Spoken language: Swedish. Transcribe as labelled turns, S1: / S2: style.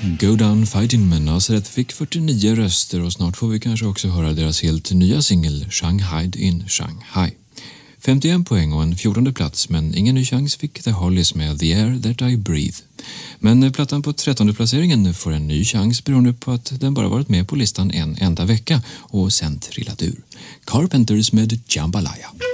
S1: Go Down Fighting med Nazareth fick 49 röster och snart får vi kanske också höra deras helt nya singel Shanghai in Shanghai. 51 poäng och en 14:e plats, men ingen ny chans fick The Hollies med The Air That I Breathe. Men plattan på 13:e placeringen får en ny chans beroende på att den bara varit med på listan en enda vecka och sen trillat ur. Carpenters med Jambalaya.